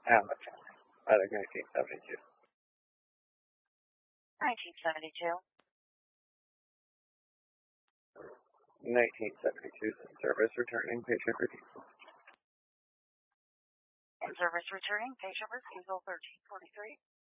Alex. I think 1972. 1972. 1972. Service returning patient refusal. Service returning patient refusal 1343.